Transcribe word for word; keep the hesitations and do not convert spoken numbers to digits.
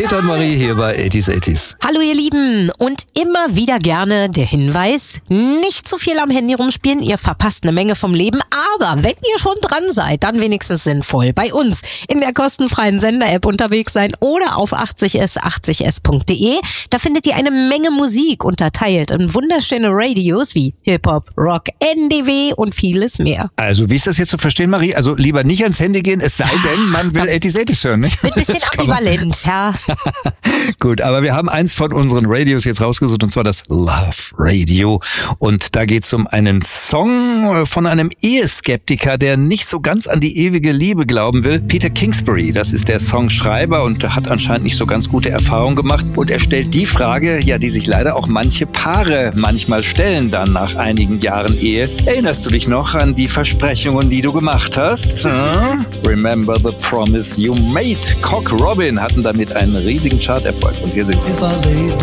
Peter und Marie hier bei achtziger achtzig. Hallo ihr Lieben und immer wieder gerne der Hinweis, nicht zu viel am Handy rumspielen, ihr verpasst eine Menge vom Leben, aber wenn ihr schon dran seid, dann wenigstens sinnvoll. Bei uns in der kostenfreien Sender-App unterwegs sein oder auf achtzig s achtzig s punkt de. Da findet ihr eine Menge Musik unterteilt in wunderschöne Radios wie Hip-Hop, Rock, N D W und vieles mehr. Also wie ist das jetzt zu verstehen, Marie? Also lieber nicht ans Handy gehen, es sei denn, man will achtziger achtzig hören, nicht? Mit ein bisschen ambivalent, ja. Gut, aber wir haben eins von unseren Radios jetzt rausgesucht, und zwar das Love Radio. Und da geht's um einen Song von einem Eheskeptiker, der nicht so ganz an die ewige Liebe glauben will. Peter Kingsbury, das ist der Songschreiber und hat anscheinend nicht so ganz gute Erfahrungen gemacht. Und er stellt die Frage, ja, die sich leider auch manche Paare manchmal stellen dann nach einigen Jahren Ehe. Erinnerst du dich noch an die Versprechungen, die du gemacht hast? Hm? Remember the promise you made. Cock Robin hatten damit einen riesigen Charterfolg. Und hier sind sie. If I lay